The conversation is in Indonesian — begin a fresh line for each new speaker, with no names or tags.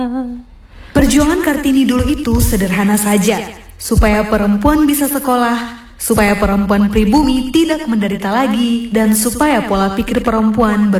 Perjuangan Kartini dulu itu sederhana saja, supaya perempuan bisa sekolah, supaya perempuan pribumi tidak menderita lagi, dan supaya pola pikir perempuan